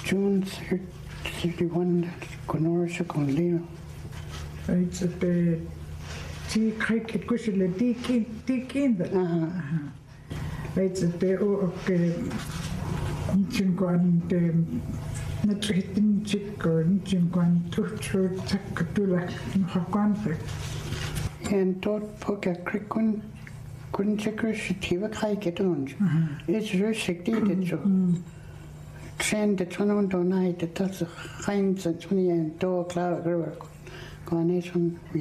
June 31, Conorsha Conlino. It's at the tea creek, it goes to the dig in the. It's at the Chinquan, the not hitting chick or Chinquan to take to like Hakan. And don't poke a creek couldn't check her shitiva hike it on. It's really did. Send the tone on tonight, that's a hinds and 20 and door cloud river. Carnation.